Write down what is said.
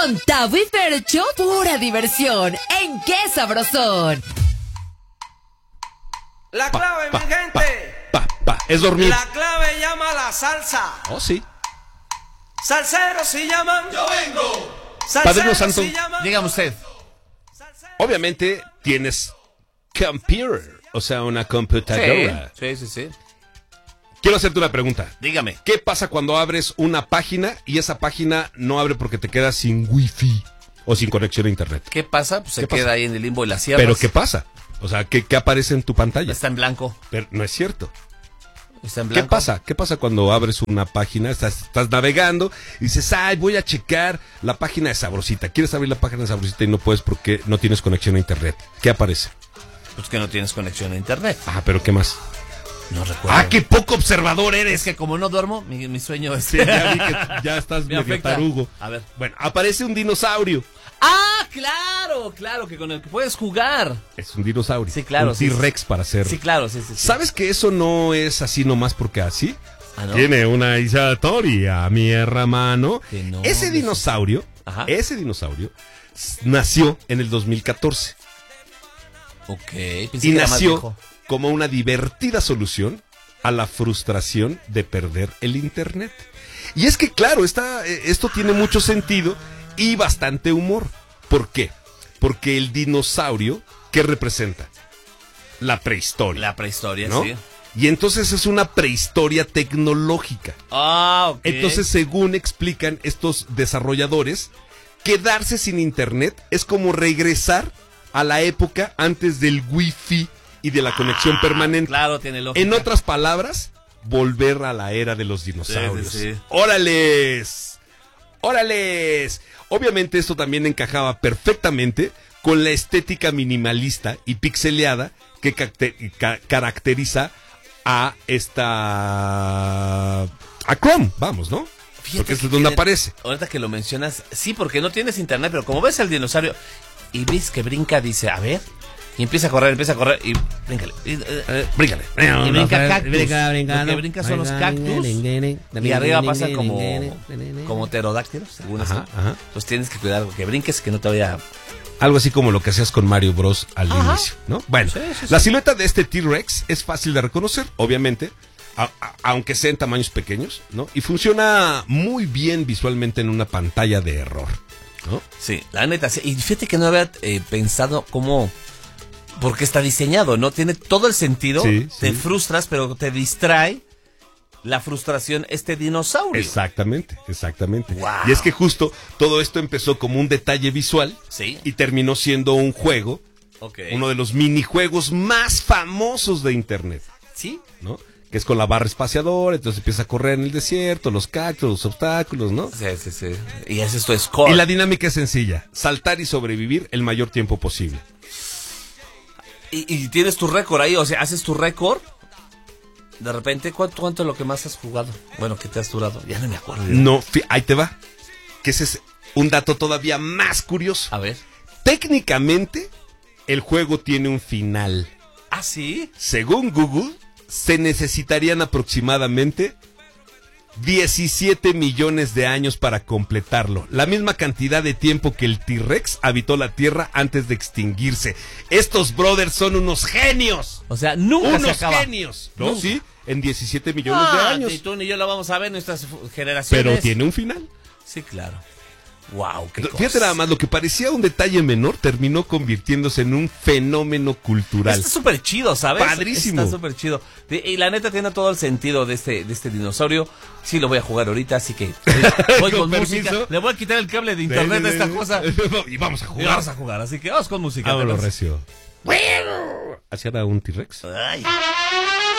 Con Tavo y Fercho, pura diversión. ¿En qué sabrosón? La clave, mi gente. Es dormir. La clave llama a la salsa. Oh, sí. Salseros si llaman. Yo vengo. Padre Santo, dígame usted. Obviamente tienes computer, o sea, una computadora. Sí. Quiero hacerte una pregunta. Dígame. ¿Qué pasa cuando abres una página y esa página no abre porque te quedas sin wifi o sin conexión a internet? ¿Qué pasa? Pues se ¿Qué queda pasa? ahí en el limbo de las sierras. ¿Pero qué pasa? O sea, ¿qué aparece en tu pantalla? Está en blanco. Pero no es cierto. Está en blanco. ¿Qué pasa? ¿Qué pasa cuando abres una página? Estás navegando y dices, ay, voy a checar la página de Sabrosita. ¿Quieres abrir la página de Sabrosita y no puedes porque no tienes conexión a internet? ¿Qué aparece? Pues que no tienes conexión a internet. Ah, pero ¿qué más? No recuerdo. ¡Ah, qué poco observador eres! Es que como no duermo, mi sueño es... Sí, ya vi que ya estás Me medio afecta. tarugo. A ver. Bueno, aparece un dinosaurio. ¡Ah, claro! Que con el que puedes jugar. Es un dinosaurio. Sí, claro, Un sí, T-Rex para ser. Sí, claro, sí. ¿Sabes que eso no es así nomás porque así? ¿Ah, no? Tiene una historia, mi hermano. Que no, Ese no dinosaurio, Ajá. nació en el 2014 Ok. Pensé y que era más nació viejo. como una divertida solución a la frustración de perder el internet. Y es que, claro, esto tiene mucho sentido y bastante humor. ¿Por qué? Porque el dinosaurio, ¿qué representa? La prehistoria. La prehistoria, ¿no? sí. Y entonces es una prehistoria tecnológica. Ah, ok. Entonces, según explican estos desarrolladores, quedarse sin internet es como regresar a la época antes del wifi y de la conexión permanente. Claro, tiene lógica. En otras palabras, volver a la era de los dinosaurios. Sí. ¡Órales! Obviamente esto también encajaba perfectamente con la estética minimalista y pixeleada que caracteriza a Chrome, vamos, ¿no? Fíjate Porque es que donde aparece. Ahorita que lo mencionas, sí, porque no tienes internet, pero como ves al dinosaurio y ves que brinca, dice, a ver, y empieza a correr y bríncale. Bríncale. Y brinca cactus. Brinca, Lo que brinca son los cactus. Y arriba pasa como pterodáctilos, según eso. Ajá. Pues tienes que cuidar que brinques, que no te vaya... Algo así como lo que hacías con Mario Bros al inicio, ¿no? Bueno, Sí. la silueta de este T-Rex es fácil de reconocer, obviamente, aunque sea en tamaños pequeños, ¿no? Y funciona muy bien visualmente en una pantalla de error, ¿no? Sí, la neta, sí. Y fíjate que no había pensado cómo... Porque está diseñado, ¿no? Tiene todo el sentido. Sí. Te frustras, pero te distrae la frustración este dinosaurio. Exactamente. Wow. Y es que justo todo esto empezó como un detalle visual Sí. y terminó siendo un juego, Ok. uno de los minijuegos más famosos de internet, ¿Sí? ¿no? Que es con la barra espaciadora, entonces empieza a correr en el desierto, los cactus, los obstáculos, ¿no? Sí. Y ese es tu score. Y la dinámica es sencilla, saltar y sobrevivir el mayor tiempo posible. Y tienes tu récord ahí, o sea, haces tu récord. De repente, ¿cuánto es lo que más has jugado? Bueno, ¿qué te has durado? Ya no me acuerdo. No, ahí te va. Que ese es un dato todavía más curioso. A ver. Técnicamente, el juego tiene un final. ¿Ah, sí? Según Google, se necesitarían aproximadamente 17 millones de años para completarlo. La misma cantidad de tiempo que el T-Rex habitó la Tierra antes de extinguirse. Estos brothers son unos genios. O sea, nunca se Unos acaba. genios. ¿No? Nunca. Sí, en 17 millones de años. Ni tú ni yo lo vamos a ver en nuestras generaciones. Pero tiene un final. Sí, claro. Wow, qué Fíjate cosa. nada más, lo que parecía un detalle menor terminó convirtiéndose en un fenómeno cultural. Está súper chido, ¿sabes? Padrísimo. Está súper chido. Y la neta tiene todo el sentido de este dinosaurio. Sí, lo voy a jugar ahorita, así que voy con música. permiso. Le voy a quitar el cable de internet a esta cosa. Y vamos a Y jugar. vamos a jugar, así que vamos con música. Vámonos, ¿te recio. ¿Así era un T-Rex? parece? Ay.